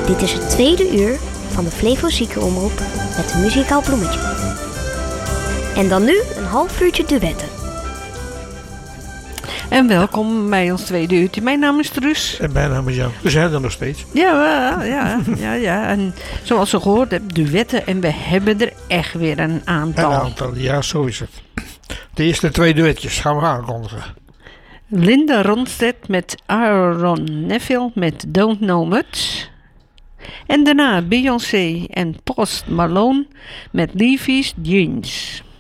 Dit is het tweede uur van de Flevo Ziekenomroep met een muzikaal bloemetje. En dan nu een half uurtje duetten. En welkom bij ons tweede uurtje. Mijn naam is Truus. En mijn naam is Jan. We zijn er nog steeds. Ja. En zoals je gehoord hebt, duetten. En we hebben er echt weer een aantal. Een aantal, ja, zo is het. De eerste 2 duetjes gaan we aankondigen. Linda Ronstadt met Aaron Neville met Don't Know Much. En daarna Beyoncé en Post Malone met Levi's Jeans.